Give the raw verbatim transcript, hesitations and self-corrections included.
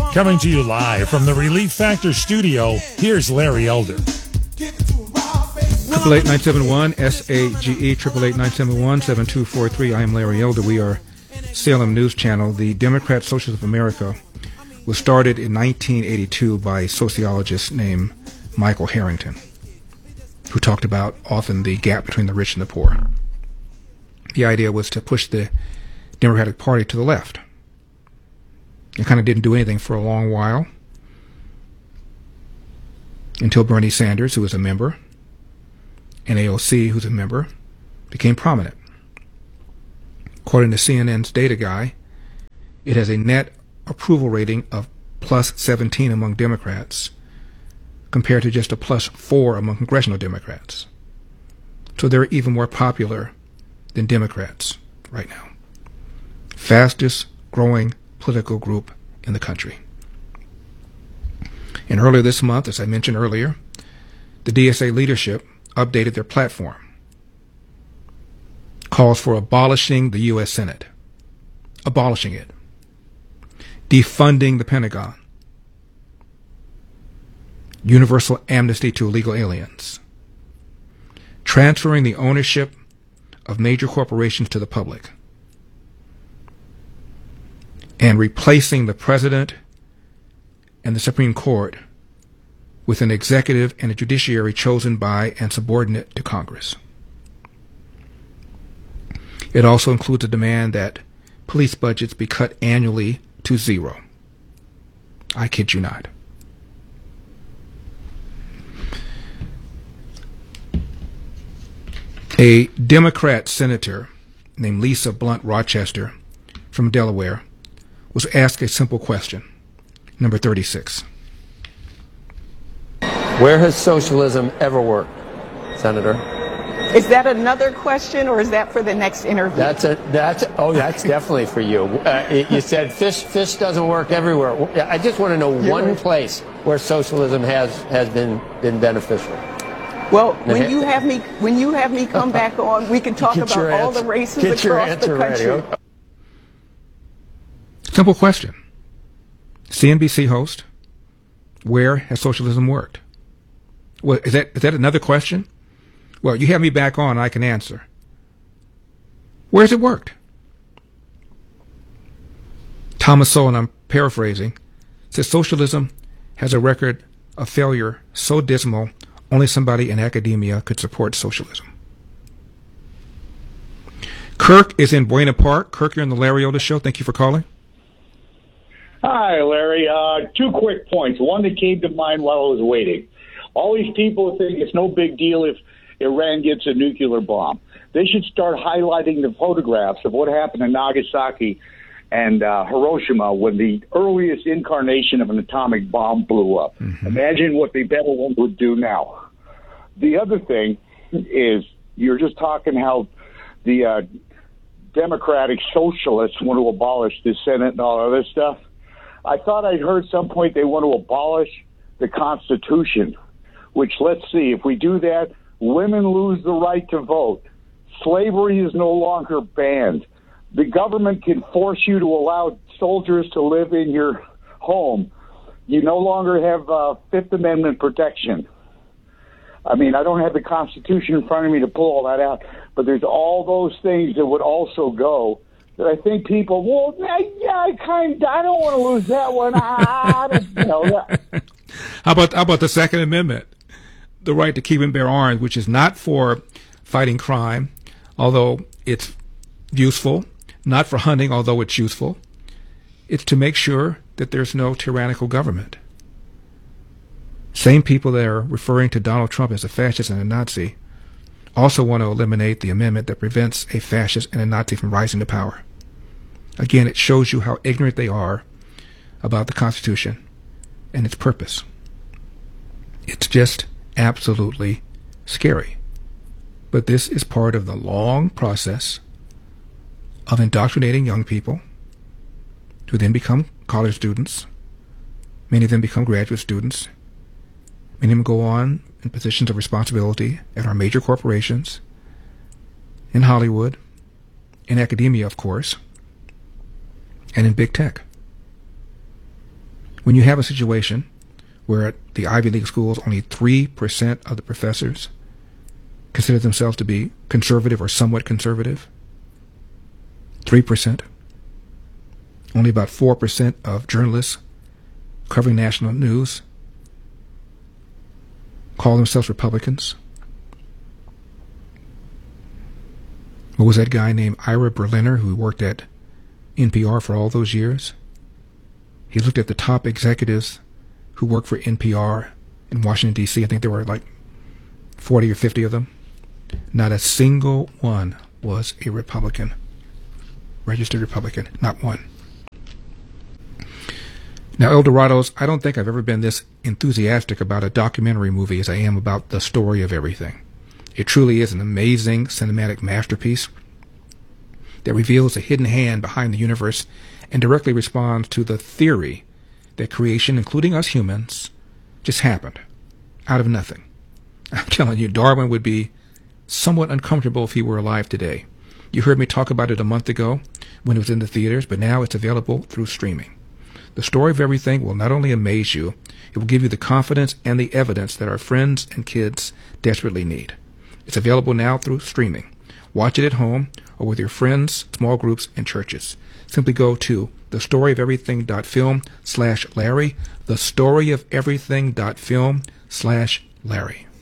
Coming to you live from the Relief Factor studio, here's Larry Elder. Triple eight nine seven one S A G E triple eight nine seven one seven two four three. I am Larry Elder. We are Salem News Channel. The Democrat Socialists of America was started in nineteen eighty-two by a sociologist named Michael Harrington, who talked about often the gap between the rich and the poor. The idea was to push the Democratic Party to the left. It kind of didn't do anything for a long while until Bernie Sanders, who was a member, and A O C, who's a member, became prominent. According to C N N's data guy, it has a net approval rating of plus seventeen among Democrats compared to just a plus four among congressional Democrats. So they're even more popular than Democrats right now. Fastest growing political group in the country. And earlier this month, as I mentioned earlier, the D S A leadership updated their platform. Calls for abolishing the U S Senate. Abolishing it. Defunding the Pentagon. Universal amnesty to illegal aliens. Transferring the ownership of major corporations to the public. And replacing the president and the Supreme Court with an executive and a judiciary chosen by and subordinate to Congress. It also includes a demand that police budgets be cut annually to zero. I kid you not. A Democrat senator named Lisa Blunt Rochester from Delaware was asked a simple question, number thirty-six. Where has socialism ever worked, Senator? Is that another question, or is that for the next interview? That's a that's oh that's definitely for you. Uh, you said fish fish doesn't work everywhere. I just want to know one place where socialism has has been been beneficial. Well, when you have me when you have me come back on, we can talk Get about all the races Get your across answer the country. ready. Simple question. C N B C host, where has socialism worked? Well, is that is that another question? Well, you have me back on, I can answer. Where has it worked? Thomas Sowell, and I'm paraphrasing, says socialism has a record of failure so dismal only somebody in academia could support socialism. Kirk is in Buena Park. Kirk, you're on the Larry Elder Show. Thank you for calling. Hi, Larry. Uh, two quick points. One that came to mind while I was waiting. All these people think it's no big deal if Iran gets a nuclear bomb. They should start highlighting the photographs of what happened in Nagasaki and uh, Hiroshima when the earliest incarnation of an atomic bomb blew up. Mm-hmm. Imagine what the better one would do now. The other thing is you're just talking how the uh, Democratic Socialists want to abolish the Senate and all other stuff. I thought I'd heard some point they want to abolish the Constitution, which, let's see, if we do that, women lose the right to vote. Slavery is no longer banned. The government can force you to allow soldiers to live in your home. You no longer have uh, Fifth Amendment protection. I mean, I don't have the Constitution in front of me to pull all that out, but there's all those things that would also go that I think people, well, yeah, I kind of, I don't want to lose that one. I don't, you know, that. How about, how about the Second Amendment? The right to keep and bear arms, which is not for fighting crime, although it's useful, not for hunting, although it's useful. It's to make sure that there's no tyrannical government. Same people that are referring to Donald Trump as a fascist and a Nazi also want to eliminate the amendment that prevents a fascist and a Nazi from rising to power. Again, it shows you how ignorant they are about the Constitution and its purpose. It's just absolutely scary. But this is part of the long process of indoctrinating young people who then become college students. Many of them become graduate students. Many of them go on in positions of responsibility at our major corporations, in Hollywood, in academia, of course, and in big tech. When you have a situation where at the Ivy League schools only three percent of the professors consider themselves to be conservative or somewhat conservative, three percent, only about four percent of journalists covering national news call themselves Republicans. What was that guy named Ira Berliner who worked at N P R for all those years? He looked at the top executives who worked for N P R in Washington, D C I think there were like forty or fifty of them. Not a single one was a Republican, registered Republican, not one. Now, El Dorados, I don't think I've ever been this enthusiastic about a documentary movie as I am about The Story of Everything. It truly is an amazing cinematic masterpiece that reveals the hidden hand behind the universe and directly responds to the theory that creation, including us humans, just happened out of nothing. I'm telling you, Darwin would be somewhat uncomfortable if he were alive today. You heard me talk about it a month ago when it was in the theaters, but now it's available through streaming. The Story of Everything will not only amaze you, it will give you the confidence and the evidence that our friends and kids desperately need. It's available now through streaming. Watch it at home or with your friends, small groups, and churches. Simply go to thestoryoferything.film slash Larry, thestoryoferything.film slash Larry.